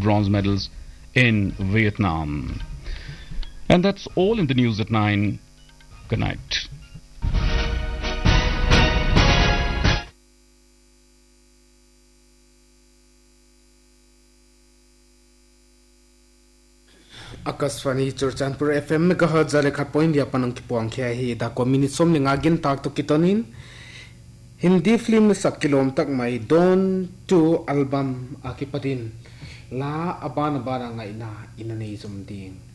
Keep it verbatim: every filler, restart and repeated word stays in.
bronze medals in Vietnam. And that's all in the news at nine. Good night. Akaswani Churchanpur F M megahertz zale khat point dia panang ki puang khia hi da ko minute som ni ngagin tak to kitonin Hindi film sakilom tak mai don to album akipatin la abana bara ngai na inanei zum ding